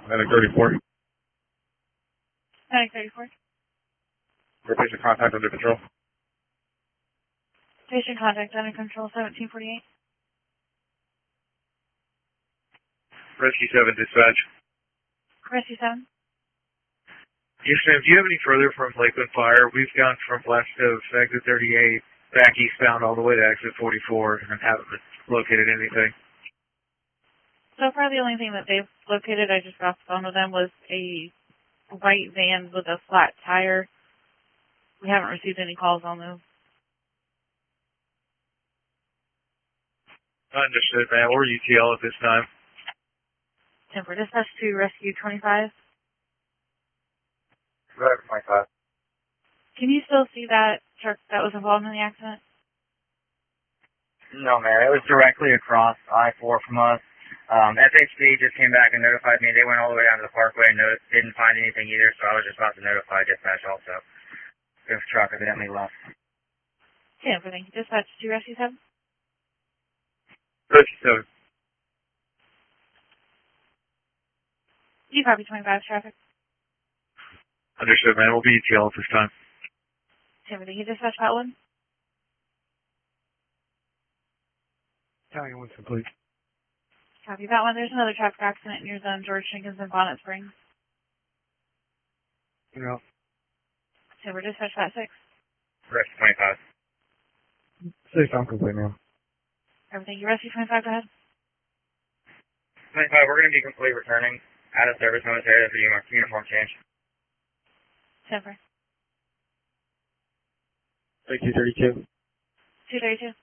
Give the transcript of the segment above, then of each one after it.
Medic 34. Medic 34. For patient contact under control. Patient contact under control 1748. Rescue 7 dispatch. Rescue 7. Yes, ma'am. Do you have any further from Lakeland Fire? We've gone from west of exit 38 back eastbound all the way to exit 44 and haven't located anything. So far, the only thing that they've located, I just got off the phone with them, was a white van with a flat tire. We haven't received any calls on those. Understood, ma'am. Or UTL at this time. Temper dispatch to rescue 25. Right, 25. Can you still see that truck that was involved in the accident? No, man. It was directly across I-4 from us. FHP just came back and notified me. They went all the way down to the parkway and didn't find anything either, so I was just about to notify dispatch also. This truck evidently left. Temper, thank you. Dispatch to rescue 7. Rescue 7. You copy 25 traffic. Understood, ma'am. We'll be UTL at this time. Temper, thank you. Dispatch Pat 1. County Winston, please. Copy that one. There's another traffic accident near the George Jenkins and Bonnet Springs. No. Temper, dispatch Pat 6. Rescue 25. Say something complete, ma'am. Everything. You rescue 25, go ahead. 25, we're going to be completely returning out of service momentarily for uniform change. Temper. Thank you, 32. 232.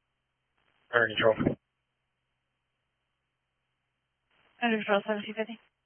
Under control. Under control 7250.